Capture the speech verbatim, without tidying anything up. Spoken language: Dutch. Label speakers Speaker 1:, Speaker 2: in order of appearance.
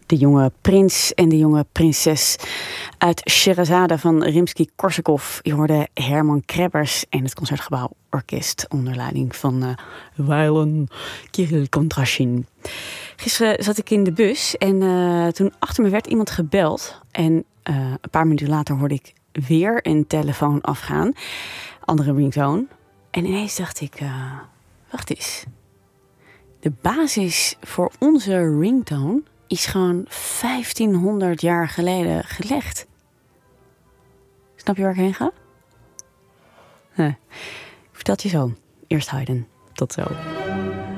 Speaker 1: De jonge prins en de jonge prinses uit Sherazade van Rimsky-Korsakov. Je hoorde Herman Krebbers en het Concertgebouw Orkest onder leiding van uh, Wailon Kirill Kondrashin. Gisteren zat ik in de bus en uh, toen achter me werd iemand gebeld. En uh, een paar minuten later hoorde ik weer een telefoon afgaan. Andere ringtone. En ineens dacht ik, uh, wacht eens. De basis voor onze ringtone is gewoon vijftienhonderd jaar geleden gelegd. Snap je waar ik heen ga? Huh. Ik vertel het je zo. Eerst Haydn. Tot zo.